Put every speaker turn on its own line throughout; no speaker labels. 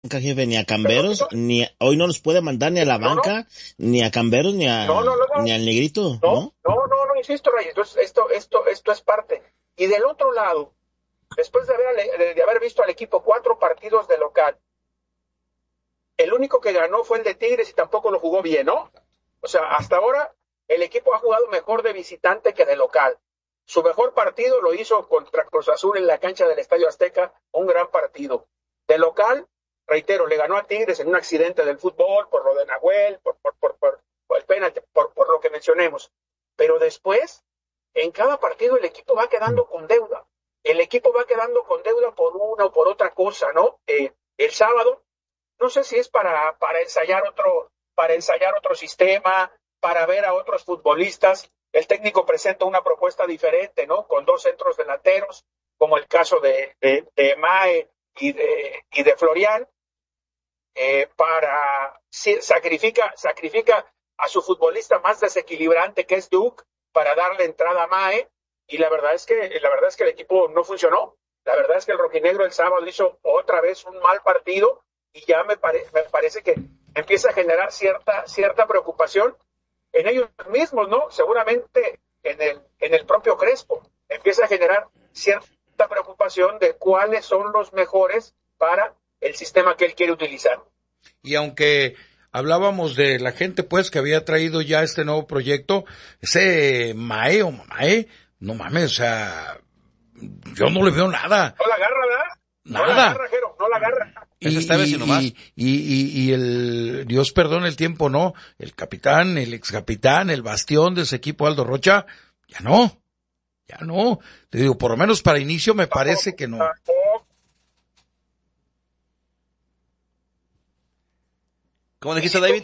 banca, jefe, ni a
Pero
Camberos, hoy no los puede mandar ni a la
no,
banca, ni a Camberos, ni al Negrito, ¿no?
No, insisto, Reyes, entonces esto es parte. Y del otro lado, después de haber visto al equipo 4 partidos de local, el único que ganó fue el de Tigres y tampoco lo jugó bien, ¿no? O sea, hasta ahora el equipo ha jugado mejor de visitante que de local. Su mejor partido lo hizo contra Cruz Azul en la cancha del Estadio Azteca, un gran partido. De local, reitero, le ganó a Tigres en un accidente del fútbol, por lo de Nahuel, por el penalti, por lo que mencionemos. Pero después, en cada partido el equipo va quedando con deuda. El equipo va quedando con deuda por una o por otra cosa, ¿no? El sábado, no sé si es para ensayar otro sistema, para ver a otros futbolistas. El técnico presenta una propuesta diferente, ¿no? Con 2 centros delanteros, como el caso de Mae y de Florian, sacrifica a su futbolista más desequilibrante, que es Duke, para darle entrada a Mae, y la verdad es que el equipo no funcionó. La verdad es que el rojinegro el sábado hizo otra vez un mal partido, y ya me parece que empieza a generar cierta preocupación en ellos mismos, ¿no? Seguramente en el propio Crespo empieza a generar cierta preocupación de cuáles son los mejores para el sistema que él quiere utilizar.
Y aunque hablábamos de la gente, pues, que había traído ya este nuevo proyecto, ese Mae, no mames, o sea, yo no le veo nada.
No la agarra, ¿verdad?
Nada.
No la agarra, Jero, no la agarra.
Y el, Dios perdone el tiempo, ¿no? El capitán, el excapitán, el bastión de ese equipo, Aldo Rocha, ya no. Te digo, por lo menos para inicio me parece que no.
¿Cómo dijiste, David?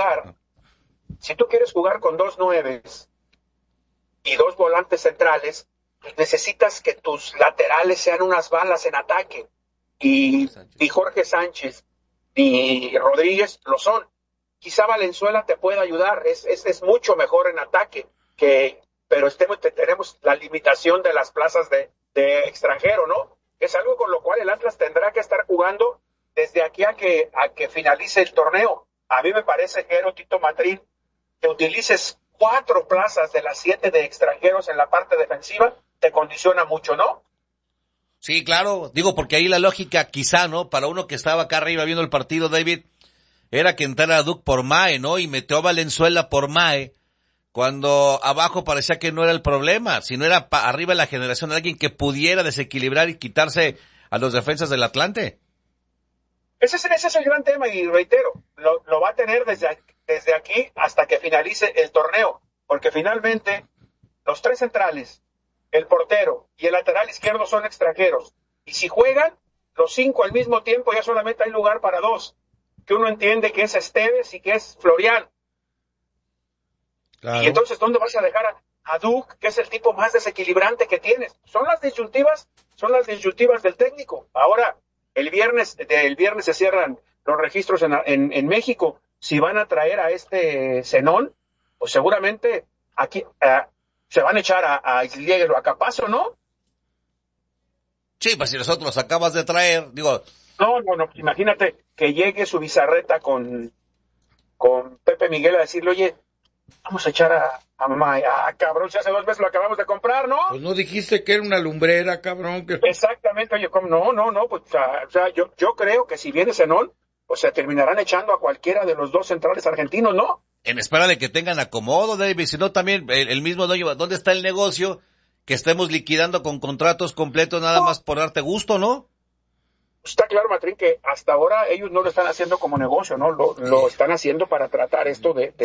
Si tú quieres jugar con 2 nueves y 2 volantes centrales, pues necesitas que tus laterales sean unas balas en ataque. Y Jorge Sánchez y Rodríguez lo son. Quizá Valenzuela te pueda ayudar, es mucho mejor en ataque, pero tenemos la limitación de las plazas de extranjero, ¿no? Es algo con lo cual el Atlas tendrá que estar jugando desde aquí a que finalice el torneo. A mí me parece, Tito Matrín, que utilices 4 plazas de las 7 de extranjeros en la parte defensiva, te condiciona mucho, ¿no?
Sí, claro, digo, porque ahí la lógica quizá, ¿no? Para uno que estaba acá arriba viendo el partido, David, era que entrara Duke por Mae, ¿no? Y metió a Valenzuela por Mae, cuando abajo parecía que no era el problema, sino era arriba la generación de alguien que pudiera desequilibrar y quitarse a los defensas del Atlante.
Ese es el gran tema, y reitero, lo va a tener desde aquí hasta que finalice el torneo, porque finalmente los 3 centrales, el portero y el lateral izquierdo son extranjeros, y si juegan los 5 al mismo tiempo ya solamente hay lugar para 2, que uno entiende que es Esteves y que es Florian. Claro. Y entonces, ¿dónde vas a dejar a Duke, que es el tipo más desequilibrante que tienes? Son las disyuntivas del técnico. Ahora, el viernes se cierran los registros en México. Si van a traer a este Zenón, pues seguramente aquí se van a echar a Isliegro, a Capazo, ¿no?
Sí, pues si nosotros los acabas de traer, digo...
No, imagínate que llegue su bizarreta con Pepe Miguel a decirle, oye, vamos a echar a mamá, cabrón, si hace 2 meses lo acabamos de comprar, ¿no?
Pues no dijiste que era una lumbrera, cabrón.
Exactamente, oye, ¿cómo? No, pues, o sea, yo creo que si viene Zenón, pues se terminarán echando a cualquiera de los 2 centrales argentinos, ¿no?
En espera de que tengan acomodo, David, si no también el mismo dueño, ¿dónde está el negocio? Que estemos liquidando con contratos completos nada más por darte gusto, ¿no?
Está claro, Matrín, que hasta ahora ellos no lo están haciendo como negocio, ¿no? Lo están haciendo para tratar esto de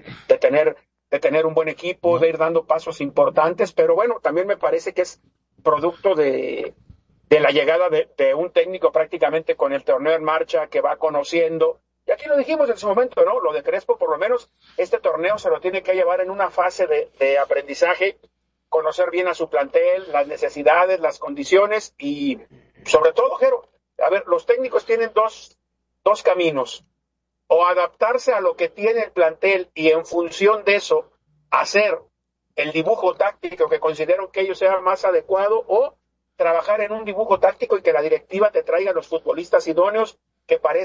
tener un buen equipo, de ir dando pasos importantes, pero bueno, también me parece que es producto de la llegada de un técnico prácticamente con el torneo en marcha, que va conociendo. Y aquí lo dijimos en su momento, ¿no? Lo de Crespo, por lo menos, este torneo se lo tiene que llevar en una fase de aprendizaje, conocer bien a su plantel, las necesidades, las condiciones y, sobre todo, Jero, a ver, los técnicos tienen dos caminos: o adaptarse a lo que tiene el plantel y en función de eso hacer el dibujo táctico que consideran que ellos sea más adecuado, o trabajar en un dibujo táctico y que la directiva te traiga los futbolistas idóneos que parece